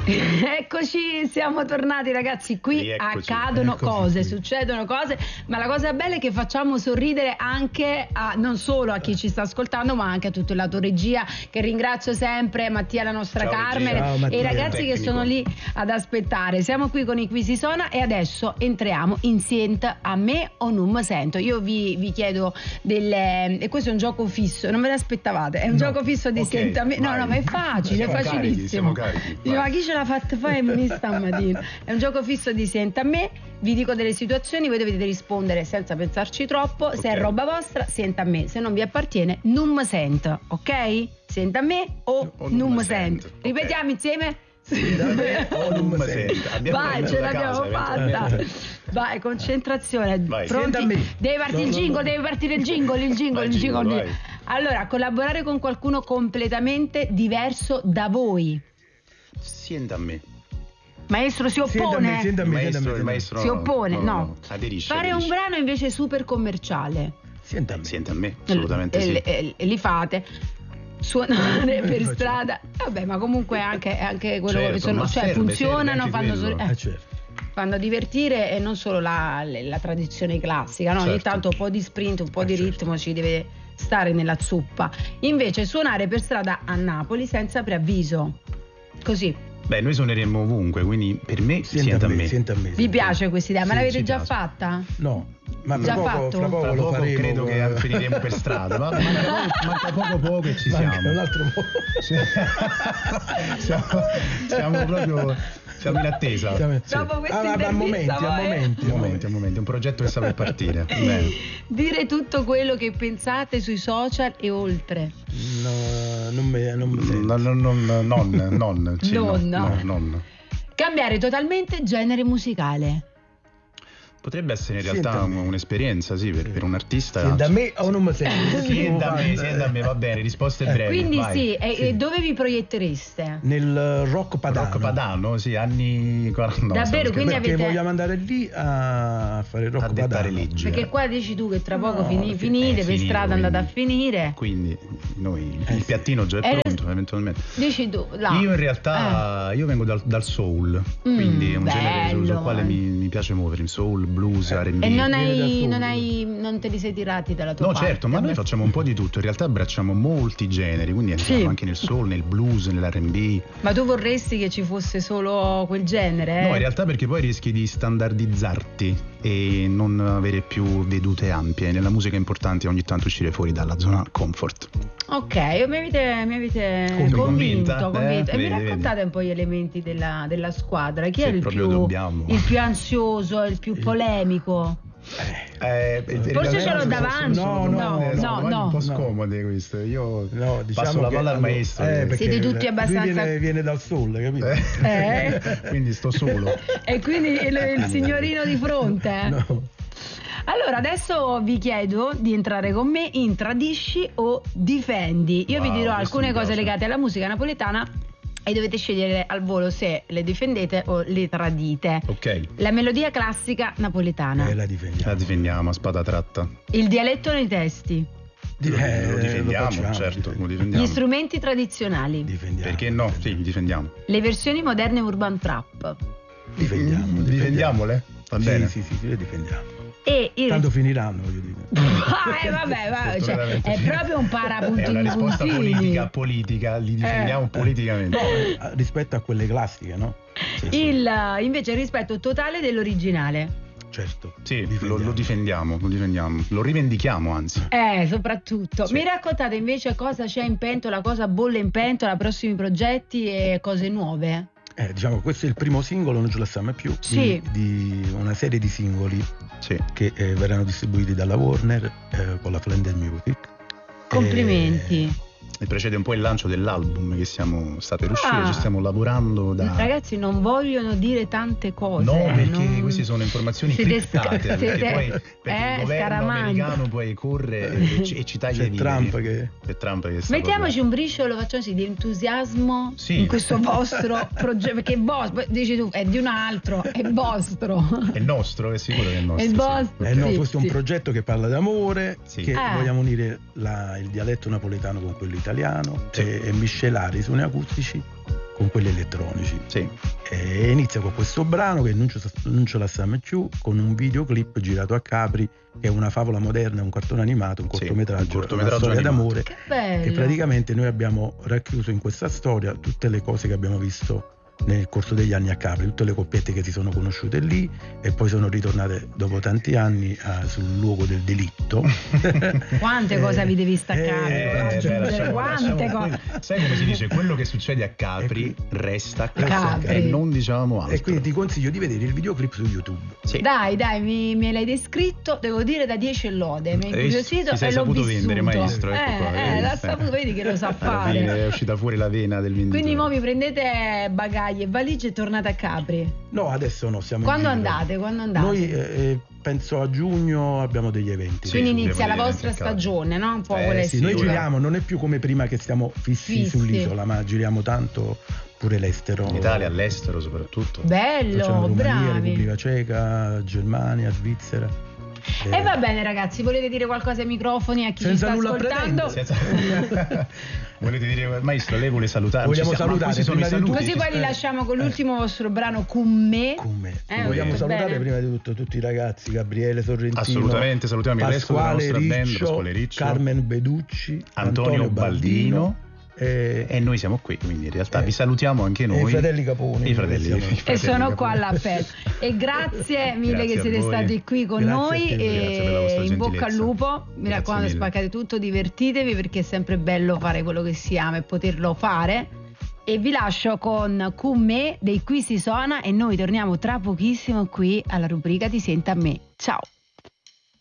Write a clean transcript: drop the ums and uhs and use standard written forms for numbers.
Eccoci, siamo tornati ragazzi, qui Rieccoci. accadono cose, qui. succedono cose, ma la cosa bella è che facciamo sorridere anche non solo a chi ci sta ascoltando, ma anche a tutto il lato regia, che ringrazio sempre, Mattia, la nostra Ciao, Carmen, regia. Ciao, e Mattia. i ragazzi che sono lì ad aspettare. Siamo qui con i Quisisona e adesso entriamo in Sient a me o non mi sento. Io vi chiedo delle... e questo è un gioco fisso, non ve l'aspettavate, è un gioco fisso di Ok, Sient a me. No, vai. no, ma è facile, è Siamo carichi, facilissimo. siamo carichi, Dice, vai. ma chi ce l'ha fatta fare mi stamattina? È un gioco fisso di Senta a me, vi dico delle situazioni, voi dovete rispondere senza pensarci troppo. Se è Ok. roba vostra, senta a me, se non vi appartiene, non mi sento, ok? Senta a me o non mi sento. ok. Ripetiamo insieme? Da me o non mi sento. Vai, ce l'abbiamo fatta. Vai, concentrazione. Vai. Pronti? Senta a me. Deve partire il No, no, jingle, no. deve partire il jingle, il jingle, Vai, il jingle. jingle, vai. Allora, collaborare con qualcuno completamente diverso da voi. Sienta a me. Maestro si oppone? Senta a me, Il maestro Si no, oppone? No. Aderisce. Fare un aderisce. brano invece super commerciale. Senta a me. Sienta a me, assolutamente sì. E li fate. Suonare per strada. Vabbè, ma comunque anche quello Certo, che sono, ma cioè serve funzionano, anche fanno, quello. Certo. fanno divertire, e non solo la tradizione classica, no? Ogni Certo. tanto un po' di sprint, un po' di certo. ritmo ci deve stare nella zuppa. Invece suonare per strada a Napoli senza preavviso. Così. Beh, noi suoneremo ovunque, quindi per me sienta a me. Senta a me. Vi piace questa idea? Ma Sì, l'avete ci già piace. fatta? No, ma Già fra poco, fatto? fra poco Tra lo poco faremo. credo che finiremo per strada, ma manca poco e ci Manca siamo. un altro po'. Siamo proprio in attesa. Dopo questa a intervista, momenti, poi- Un momento, è un progetto che sta per partire. Bene. Dire tutto quello che pensate sui social e oltre. No, non mi sento. Non. Cambiare totalmente genere musicale. Potrebbe essere in Sienta realtà a me. un'esperienza, sì, per un artista. Senta a me o non mi sento? Sienta a me, va bene, risposte brevi. Quindi vai. sì, e dove vi proiettereste? Nel rock padano. Rock padano, sì, anni 40. no, Davvero, stavo quindi Perché avete- vogliamo andare lì a fare il rock a dettare padano. leggi. Perché qua dici tu che tra poco No, finite, per finito, strada andate a finire. Quindi noi sì. il piattino già è Eh, pronto, eventualmente. Dici tu, là. Io in realtà io vengo dal soul, Mm, quindi è un genere sul bello. quale mi piace muovermi, soul, blues, R&B. E Viene da solo. non te li sei tirati dalla tua No, parte? certo, ma noi facciamo un po' di tutto, in realtà abbracciamo molti generi, quindi entriamo Sì. anche nel soul, nel blues, nell'R&B. Ma tu vorresti che ci fosse solo quel genere? No, in realtà perché poi rischi di standardizzarti e non avere più vedute ampie. Nella musica è importante ogni tanto uscire fuori dalla zona comfort. Ok, mi avete Convinta? convinto. E mi Vedi, raccontate un po' gli elementi della squadra. Chi Se è il proprio più, dobbiamo. il più ansioso, il più polemico? Forse ce l'ho davanti. No, un po' no. scomode questo. Io No, diciamo passo la che palla al allora- maestro. perché Siete tutti abbastanza- lui viene dal sole, capito? Quindi sto solo. E quindi il signorino di fronte. No. Allora, adesso vi chiedo di entrare con me in Tradisci o Difendi. Io vi Wow, dirò questo alcune mi cose piace. legate alla musica napoletana e dovete scegliere al volo se le difendete o le tradite. Ok, La melodia classica napoletana, La difendiamo. la difendiamo a spada tratta. il dialetto nei testi, Lo difendiamo, facciamo, certo, lo gli difendiamo. strumenti tradizionali, Difendiamo. Perché no? Sì, difendiamo. le versioni moderne urban trap Difendiamo. Difendiamole? Va bene. Sì, le difendiamo. e il... Tanto finiranno, voglio dire. vabbè, cioè, Fortunatamente è sì. proprio un È una parapuntini risposta puntini. politica, li difendiamo politicamente. Rispetto a quelle classiche, no? Sì, Invece il rispetto totale dell'originale. certo. Sì, lo difendiamo, lo rivendichiamo anzi. Soprattutto. Sì. Mi raccontate invece cosa c'è in pentola, cosa bolle in pentola, prossimi progetti e cose nuove? Diciamo, questo è il primo singolo, non ce la stiamo più, Sì. di una serie di singoli Sì. che verranno distribuiti dalla Warner con la Flender Music. Complimenti. E precede un po' il lancio dell'album che siamo state per uscire, ci stiamo lavorando da... Ragazzi, non vogliono dire tante cose. No, perché non- queste sono informazioni Siete criptate, perché poi il governo scaramanti. americano poi corre e ci taglia C'è i viveri. Trump che... C'è Trump che sta Mettiamoci un briciolo, facciamo così, di entusiasmo Sì. in questo vostro progetto, perché è vostro, dici tu, è di un altro, è vostro. proprio- È nostro, è sicuro che è nostro. È il sì. vostro. no, Sì, questo è un sì. progetto che parla d'amore, Sì. che vogliamo unire il dialetto napoletano con quello italiano Sì. e miscelare i suoni acustici con quelli elettronici. Sì. E inizia con questo brano che non ce la stiamo più, con un videoclip girato a Capri, che è una favola moderna, un cartone animato, un cortometraggio, una storia d'amore. Che bello! E praticamente noi abbiamo racchiuso in questa storia tutte le cose che abbiamo visto nel corso degli anni a Capri, tutte le coppiette che si sono conosciute lì e poi sono ritornate dopo tanti anni sul luogo del delitto. Quante cose avete visto a Capri? Quante cose! Sai come si dice? Quello che succede a Capri resta a Capri e non diciamo altro. E quindi ti consiglio di vedere il videoclip su YouTube. Sì. Dai, me l'hai descritto, devo dire da 10 lode, mi hai incuriosito e l'ho vissuto. Vendere, maestro, ecco qua, l'ha saputo, vedi che lo sa fare. È uscita fuori la vena del venditore. Quindi mo vi prendete bagagli e valigie e tornate a Capri? No, adesso no, siamo Quando in giro. andate? Noi penso a giugno abbiamo degli eventi. Quindi inizia la vostra stagione, no? Un po' sì, noi giriamo, non è più come prima che stiamo fissi sull'isola, ma giriamo tanto pure l'estero. In Italia, all'estero soprattutto. Bello, Romania, bravi. Repubblica Ceca, Germania, Svizzera. E va bene ragazzi, volete dire qualcosa ai microfoni a chi ci sta ascoltando? Volete dire, maestro, lei vuole salutare? Vogliamo salutare così poi li lasciamo con l'ultimo vostro brano Con me. Vogliamo salutare prima di tutto tutti i ragazzi, Gabriele Sorrentino, assolutamente, salutiamo Pasquale Riccio, Carmen Beducci, Antonio Baldino. E noi siamo qui, quindi in realtà vi salutiamo anche noi. I fratelli Caponi. E sono qua all'appello. E grazie mille che siete stati qui con noi. E in bocca al lupo. Mi raccomando, spaccate tutto, divertitevi, perché è sempre bello fare quello che si ama e poterlo fare. E vi lascio con me dei Qui si suona, e noi torniamo tra pochissimo qui alla rubrica Ti senta a me. Ciao.